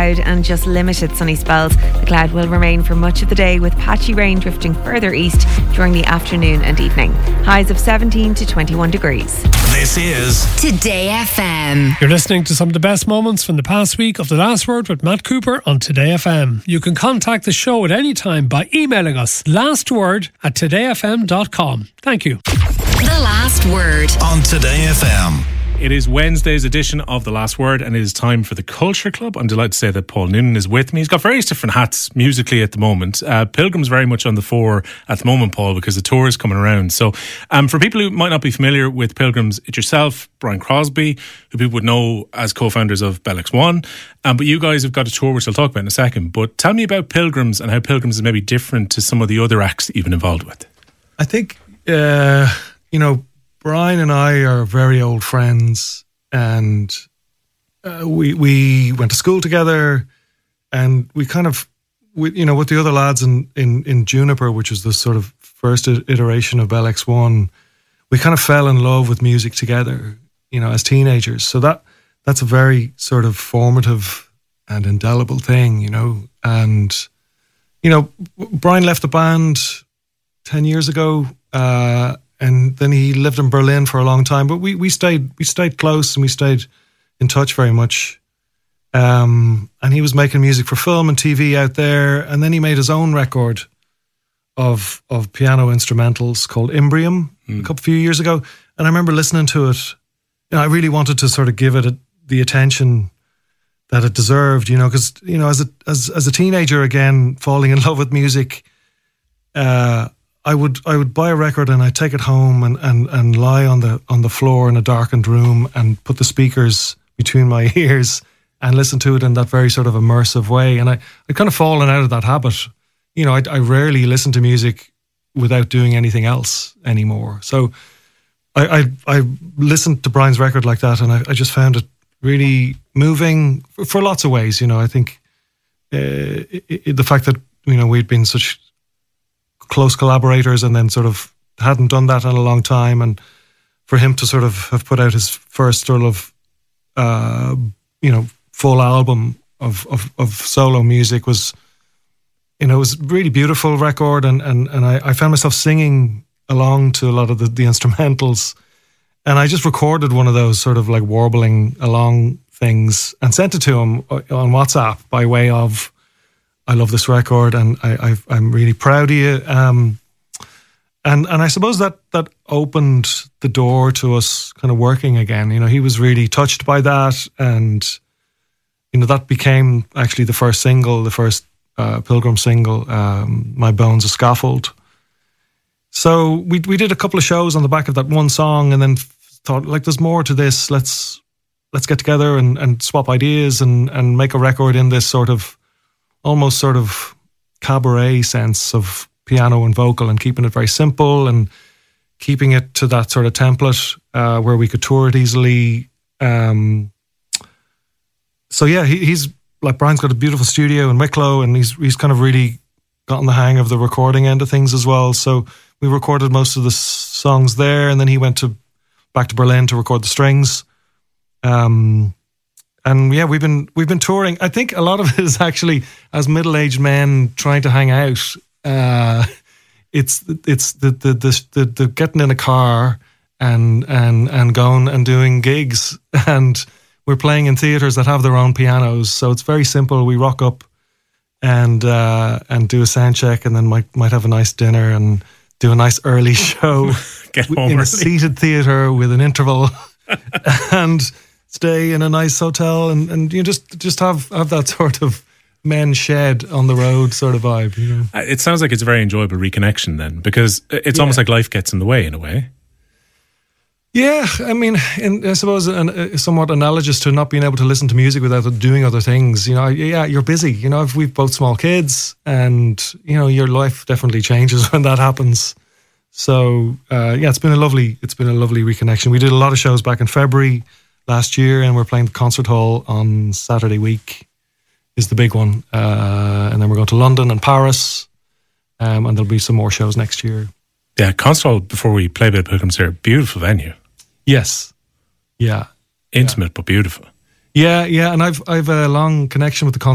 cloud and just limited sunny spells. The cloud will remain for much of the day, with patchy rain drifting further east during the afternoon and evening. Highs of 17 to 21 degrees. This is Today FM. You're listening to some of the best moments from the past week of The Last Word with Matt Cooper on Today FM. You can contact the show at any time by emailing us lastword@todayfm.com. Thank you. The Last Word on Today FM. It is Wednesday's edition of The Last Word, and it is time for the Culture Club. I'm delighted to say that Paul Noonan is with me. He's got various different hats musically at the moment. Pilgrim's very much on the fore at the moment, Paul, because the tour is coming around. So for people who might not be familiar with Pilgrims, it's yourself, Brian Crosby, who people would know as co-founders of Bell X1. But you guys have got a tour, which I'll talk about in a second. But tell me about Pilgrims and how Pilgrims is maybe different to some of the other acts that you've been involved with. I think, Brian and I are very old friends, and we went to school together, and we kind of, with the other lads in Juniper, which was the sort of first iteration of Bell X1, we kind of fell in love with music together, as teenagers. So that's a very sort of formative and indelible thing, And, Brian left the band 10 years ago, and then he lived in Berlin for a long time, but we stayed close and we stayed in touch very much. And he was making music for film and TV out there, and then he made his own record of piano instrumentals called Imbrium a few years ago. And I remember listening to it. I really wanted to sort of give it the attention that it deserved, because as a teenager again, falling in love with music. I would buy a record and I'd take it home and lie on the floor in a darkened room and put the speakers between my ears and listen to it in that very sort of immersive way. And I'd kind of fallen out of that habit. I rarely listen to music without doing anything else anymore. So I listened to Brian's record like that, and I just found it really moving for lots of ways. I think the fact that we'd been such close collaborators and then sort of hadn't done that in a long time, and for him to sort of have put out his first sort of full album of solo music was was a really beautiful record, and I found myself singing along to a lot of the instrumentals, and I just recorded one of those sort of like warbling along things and sent it to him on WhatsApp by way of, I love this record, and I'm really proud of you. And I suppose that opened the door to us kind of working again. He was really touched by that, and that became actually the first single, the first Pilgrim single, My Bones a Scaffold. So we did a couple of shows on the back of that one song, and then thought, like, there's more to this. Let's get together and swap ideas and make a record in this sort of almost sort of cabaret sense of piano and vocal, and keeping it very simple and keeping it to that sort of template where we could tour it easily. So yeah, he's like, Brian's got a beautiful studio in Wicklow, and he's kind of really gotten the hang of the recording end of things as well. So we recorded most of the songs there, and then he went back to Berlin to record the strings. And yeah, we've been touring. I think a lot of it is actually as middle-aged men trying to hang out. It's the getting in a car and going and doing gigs, and we're playing in theatres that have their own pianos. So it's very simple. We rock up and do a sound check, and then might have a nice dinner and do a nice early show Get home in early. a seated theatre with an interval, and stay in a nice hotel, and just have that sort of men's shed on the road sort of vibe. It sounds like it's a very enjoyable reconnection then, because it's almost like life gets in the way in a way. Yeah, I mean, I suppose somewhat analogous to not being able to listen to music without doing other things. You're busy. We've both small kids, and your life definitely changes when that happens. So it's been a lovely reconnection. We did a lot of shows back in February last year, and we're playing the Concert Hall on Saturday week is the big one, and then we're going to London and Paris, and there'll be some more shows next year. Yeah, Concert Hall, before we play a bit of Pilgrims here, beautiful venue. Yes, yeah, intimate but beautiful. Yeah, and I've a long connection with the